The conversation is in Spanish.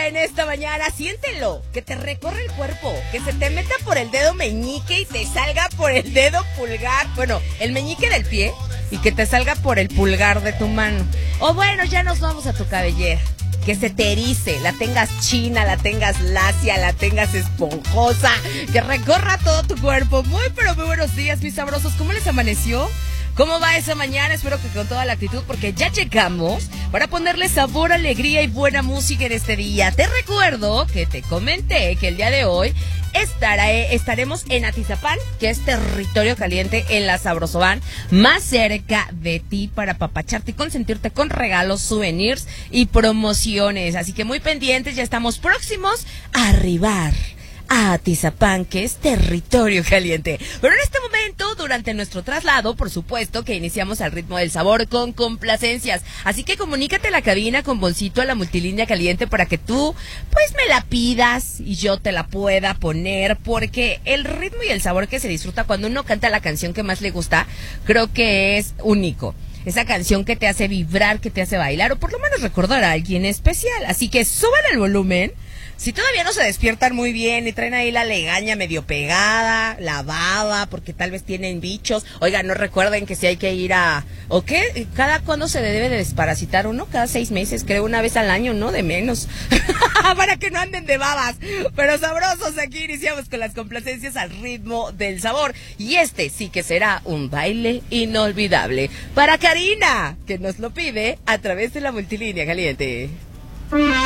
en esta mañana, siéntelo, que te recorre el cuerpo, que se te meta por el dedo meñique y te salga por el dedo pulgar, bueno, el meñique del pie y que te salga por el pulgar de tu mano. O bueno, ya nos vamos a tu cabellera, que se te erice, la tengas china, la tengas lacia, la tengas esponjosa, que recorra todo tu cuerpo. Muy pero muy buenos días, mis sabrosos, ¿cómo les amaneció? ¿Cómo va esa mañana? Espero que con toda la actitud, porque ya llegamos para ponerle sabor, alegría y buena música en este día. Te recuerdo que te comenté que el día de hoy estaremos en Atizapán, que es territorio caliente en la Sabrosoban, más cerca de ti para apapacharte y consentirte con regalos, souvenirs y promociones. Así que muy pendientes, ya estamos próximos a arribar a Atizapán, que es territorio caliente. Pero en este momento, durante nuestro traslado, por supuesto que iniciamos al ritmo del sabor con complacencias. Así que comunícate a la cabina con Boncito a la multilínea caliente para que tú, pues, me la pidas y yo te la pueda poner, porque el ritmo y el sabor que se disfruta cuando uno canta la canción que más le gusta, creo que es único. Esa canción que te hace vibrar, que te hace bailar, o por lo menos recordar a alguien especial. Así que suban el volumen. Si todavía no se despiertan muy bien y traen ahí la legaña medio pegada, lavada, porque tal vez tienen bichos. Oigan, no recuerden que si hay que ir a... ¿O qué? ¿Cada cuándo se debe de desparasitar uno? Cada 6 meses, creo, una vez al año, ¿no? De menos. Para que no anden de babas. Pero sabrosos, aquí iniciamos con las complacencias al ritmo del sabor. Y este sí que será un baile inolvidable. Para Karina, que nos lo pide a través de la multilínea caliente.